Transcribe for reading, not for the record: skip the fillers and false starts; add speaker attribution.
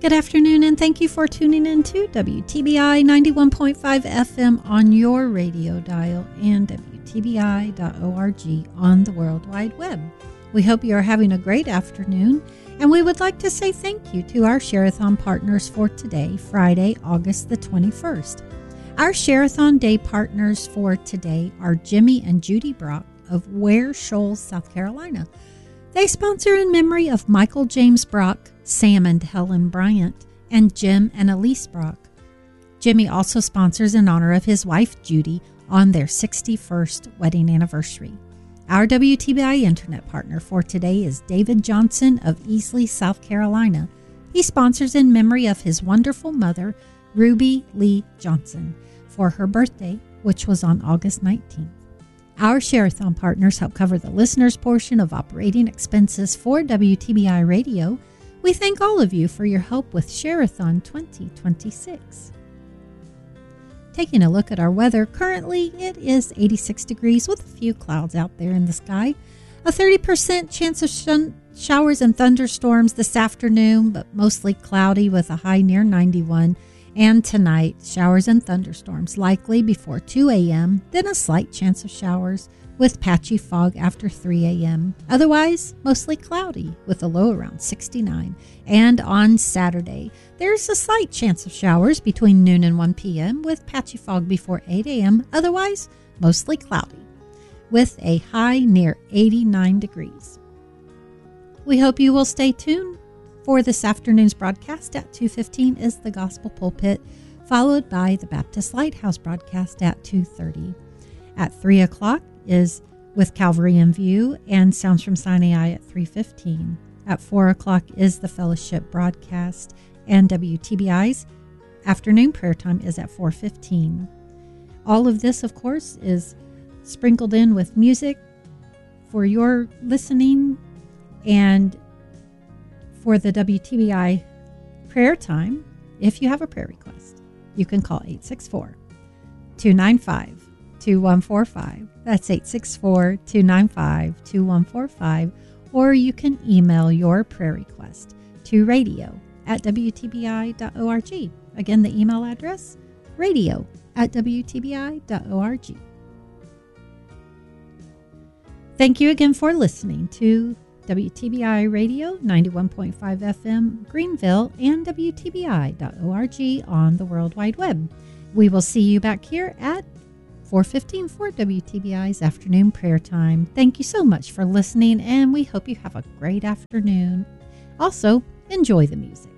Speaker 1: Good afternoon, and thank you for tuning in to WTBI 91.5 FM on your radio dial and WTBI.org on the World Wide Web. We hope you are having a great afternoon, and we would like to say thank you to our Share-a-thon partners for today, Friday, August the 21st. Our Share-a-thon Day partners for today are Jimmy and Judy Brock of Ware Shoals, South Carolina. They sponsor in memory of Michael James Brock, Sam and Helen Bryant, and Jim and Elise Brock. Jimmy also sponsors in honor of his wife, Judy, on their 61st wedding anniversary. Our WTBI Internet partner for today is David Johnson of Easley, South Carolina. He sponsors in memory of his wonderful mother, Ruby Lee Johnson, for her birthday, which was on August 19th. Our Share-a-thon partners help cover the listeners' portion of operating expenses for WTBI Radio. We thank all of you for your help with Share-a-thon 2026. Taking a look at our weather, currently it is 86 degrees with a few clouds out there in the sky. A 30% chance of showers and thunderstorms this afternoon, but mostly cloudy with a high near 91. And tonight, showers and thunderstorms likely before 2 a.m., then a slight chance of showers with patchy fog after 3 a.m. Otherwise, mostly cloudy with a low around 69. And on Saturday, there's a slight chance of showers between noon and 1 p.m. with patchy fog before 8 a.m. Otherwise, mostly cloudy with a high near 89 degrees. We hope you will stay tuned. For this afternoon's broadcast at 2:15 is the Gospel Pulpit, followed by the Baptist Lighthouse broadcast at 2:30. At 3 o'clock is With Calvary in View and Sounds from Sinai at 3:15. At 4 o'clock is the Fellowship broadcast, and WTBI's afternoon prayer time is at 4:15. All of this, of course, is sprinkled in with music for your listening, and for the WTBI prayer time, if you have a prayer request, you can call 864-295-2145. That's 864-295-2145. Or you can email your prayer request to radio@WTBI.org. Again, the email address, radio@WTBI.org. Thank you again for listening to WTBI Radio 91.5 FM Greenville and WTBI.org on the World Wide Web. We will see you back here at 4:15 for WTBI's afternoon prayer time. Thank you so much for listening, and we hope you have a great afternoon. Also, enjoy the music.